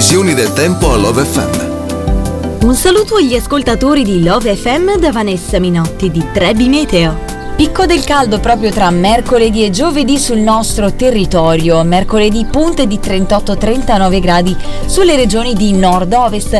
previsioni del tempo a Love FM. Un saluto agli ascoltatori di Love FM da Vanessa Minotti di Trebi Meteo. Picco del caldo proprio tra mercoledì e giovedì sul nostro territorio. Mercoledì punte di 38-39 gradi sulle regioni di nord-ovest,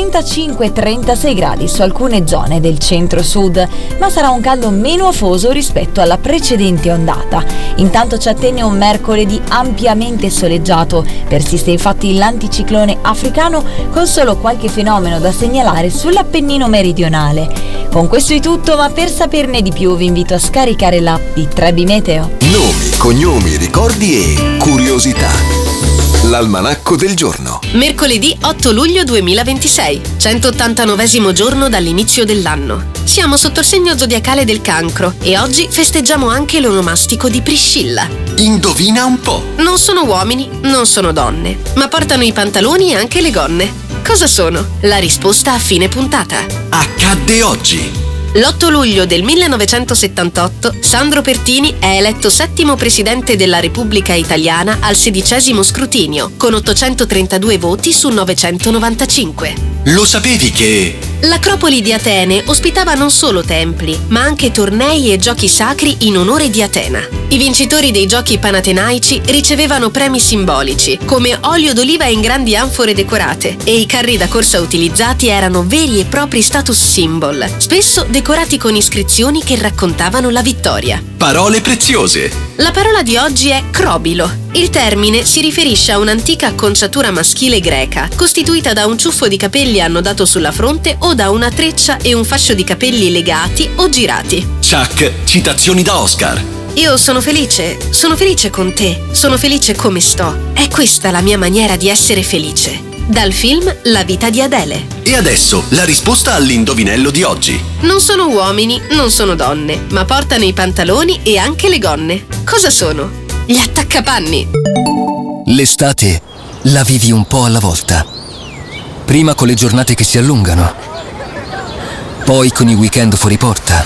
35-36 gradi su alcune zone del centro-sud, ma sarà un caldo meno afoso rispetto alla precedente ondata. Intanto ci attende un mercoledì ampiamente soleggiato. Persiste infatti l'anticiclone africano con solo qualche fenomeno da segnalare sull'Appennino meridionale. Con questo è tutto, ma per saperne di più vi invito a scaricare l'app di Trebi Meteo. Nomi, cognomi, ricordi e curiosità. L'almanacco del giorno. Mercoledì 8 luglio 2026, 189esimo giorno dall'inizio dell'anno. Siamo sotto il segno zodiacale del Cancro e oggi festeggiamo anche l'onomastico di Priscilla. Indovina un po'. Non sono uomini, non sono donne, ma portano i pantaloni e anche le gonne. Cosa sono? La risposta a fine puntata. Accadde oggi. L'8 luglio del 1978 Sandro Pertini è eletto settimo presidente della Repubblica Italiana al 16° scrutinio, con 832 voti su 995. Lo sapevi che... L'Acropoli di Atene ospitava non solo templi, ma anche tornei e giochi sacri in onore di Atena. I vincitori dei giochi panatenaici ricevevano premi simbolici, come olio d'oliva in grandi anfore decorate, e i carri da corsa utilizzati erano veri e propri status symbol, spesso decorati con iscrizioni che raccontavano la vittoria. Parole preziose. La parola di oggi è crobilo. Il termine si riferisce a un'antica acconciatura maschile greca, costituita da un ciuffo di capelli annodato sulla fronte o da una treccia e un fascio di capelli legati o girati. Chuck, citazioni da Oscar. Io sono felice con te, sono felice come sto. È questa la mia maniera di essere felice. Dal film La vita di Adele. E adesso la risposta all'indovinello di oggi. Non sono uomini, non sono donne, ma portano i pantaloni e anche le gonne. Cosa sono? Gli attaccapanni. L'estate la vivi un po' alla volta. Prima con le giornate che si allungano, poi con i weekend fuori porta,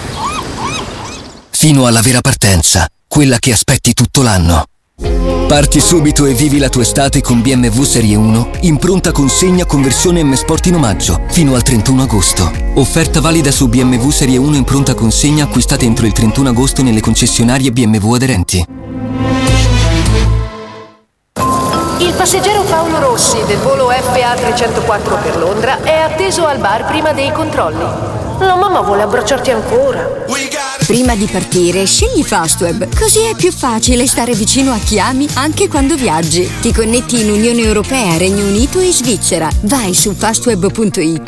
fino alla vera partenza, quella che aspetti tutto l'anno. Parti subito e vivi la tua estate con BMW Serie 1 in pronta consegna con versione M Sport in omaggio fino al 31 agosto. Offerta valida su BMW Serie 1 in pronta consegna acquistate entro il 31 agosto nelle concessionarie BMW aderenti. Il passeggero Paolo Rossi del volo FA 304 per Londra è atteso al bar prima dei controlli. La mamma vuole abbracciarti ancora. Prima di partire, scegli Fastweb, così è più facile stare vicino a chi ami anche quando viaggi. Ti connetti in Unione Europea, Regno Unito e Svizzera. Vai su fastweb.it